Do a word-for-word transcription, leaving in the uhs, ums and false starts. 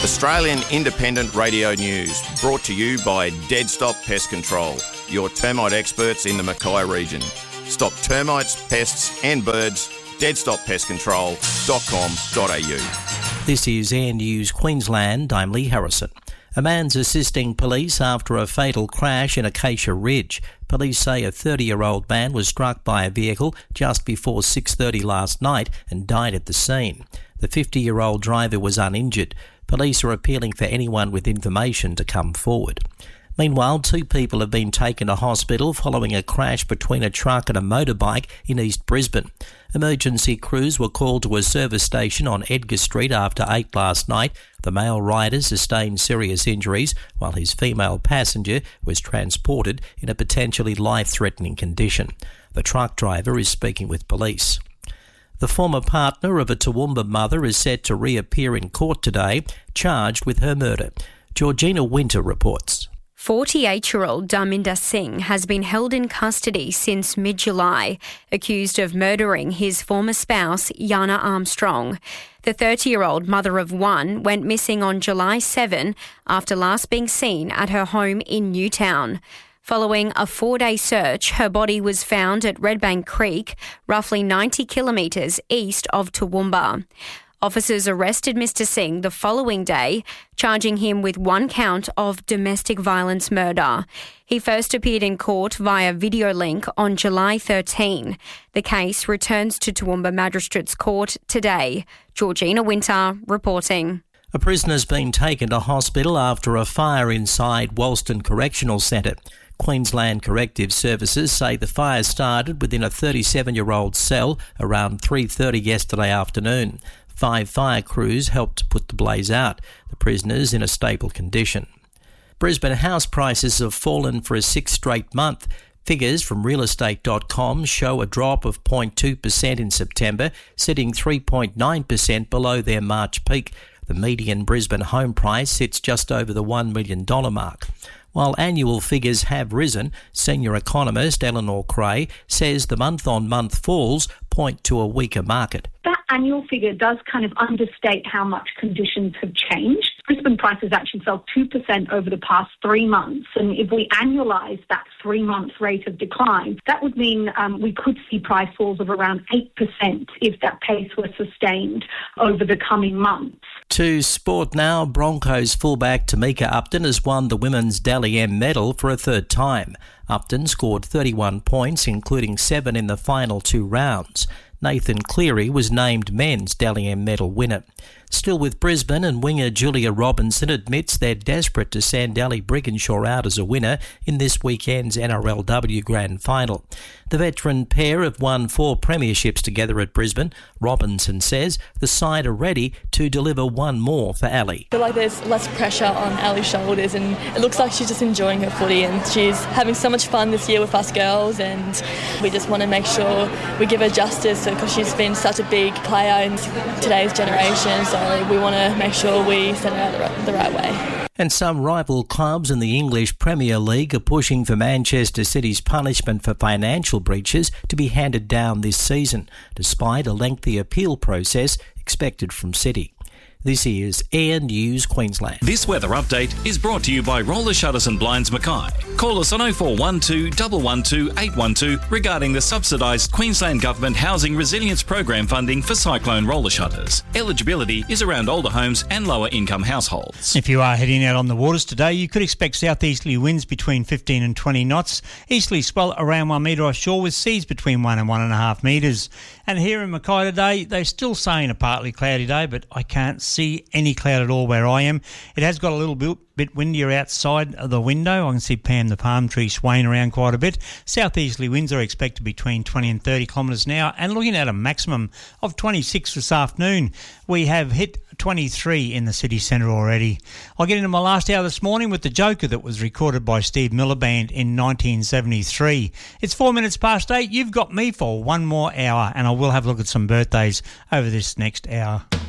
Australian Independent Radio News, brought to you by Dead Stop Pest Control, your termite experts in the Mackay region. Stop termites, pests and birds. dead stop pest control dot com dot a u. This is Air News Queensland. I'm Lee Harrison. A man's assisting police after a fatal crash in Acacia Ridge. Police say a thirty-year-old man was struck by a vehicle just before six thirty last night and died at the scene. The fifty-year-old driver was uninjured. Police are appealing for anyone with information to come forward. Meanwhile, two people have been taken to hospital following a crash between a truck and a motorbike in East Brisbane. Emergency crews were called to a service station on Edgar Street after eight last night. The male rider sustained serious injuries, while his female passenger was transported in a potentially life-threatening condition. The truck driver is speaking with police. The former partner of a Toowoomba mother is set to reappear in court today, charged with her murder. Georgina Winter reports. forty-eight-year-old Dharminder Singh has been held in custody since mid-July, accused of murdering his former spouse, Yana Armstrong. The thirty-year-old mother of one went missing on July seventh after last being seen at her home in Newtown. Following a four-day search, her body was found at Redbank Creek, roughly ninety kilometres east of Toowoomba. Officers arrested Mister Singh the following day, charging him with one count of domestic violence murder. He first appeared in court via video link on July thirteenth. The case returns to Toowoomba Magistrates Court today. Georgina Winter reporting. A prisoner's been taken to hospital after a fire inside Walston Correctional Centre. Queensland Corrective Services say the fire started within a thirty-seven-year-old cell around three thirty yesterday afternoon. Five fire crews helped to put the blaze out. The prisoner's in a stable condition. Brisbane house prices have fallen for a sixth straight month. Figures from real estate dot com show a drop of zero point two percent in September, sitting three point nine percent below their March peak. The median Brisbane home price sits just over the one million dollars mark. While annual figures have risen, senior economist Eleanor Cray says the month-on-month falls point to a weaker market. That annual figure does kind of understate how much conditions have changed. Brisbane prices actually fell two percent over the past three months. And if we annualise that three-month rate of decline, that would mean um, we could see price falls of around eight percent if that pace were sustained over the coming months. To sport now, Broncos fullback Tamika Upton has won the Women's Dally M medal for a third time. Upton scored thirty-one points, including seven in the final two rounds. Nathan Cleary was named Men's Dally M medal winner. Still with Brisbane, and winger Julia Robinson admits they're desperate to send Ali Brigginshaw out as a winner in this weekend's N R L W Grand Final. The veteran pair have won four premierships together at Brisbane. Robinson says the side are ready to deliver one more for Ali. I feel like there's less pressure on Ali's shoulders, and it looks like she's just enjoying her footy, and she's having so much fun this year with us girls, and we just want to make sure we give her justice because she's been such a big player in today's generation, so we want to make sure we send her out the right, the right way. And some rival clubs in the English Premier League are pushing for Manchester City's punishment for financial breaches to be handed down this season, despite a lengthy appeal process expected from City. This is Air News Queensland. This weather update is brought to you by Roller Shutters and Blinds Mackay. Call us on oh four one two, one one two, eight one two regarding the subsidised Queensland Government Housing Resilience Program funding for cyclone roller shutters. Eligibility is around older homes and lower income households. If you are heading out on the waters today, you could expect southeasterly winds between fifteen and twenty knots. Easterly swell around one metre offshore with seas between one and one and a half metres. And here in Mackay today, they're still saying a partly cloudy day, but I can't see any cloud at all where I am. It has got a little bit, bit windier outside of the window. I can see Pam the palm tree swaying around quite a bit. Southeasterly winds are expected between twenty and thirty kilometres an hour, and looking at a maximum of twenty-six this afternoon. We have hit twenty-three in the city centre already. I'll get into my last hour this morning with the Joker that was recorded by Steve Miller Band in nineteen seventy-three. It's four minutes past eight. You've got me for one more hour, and I will have a look at some birthdays over this next hour.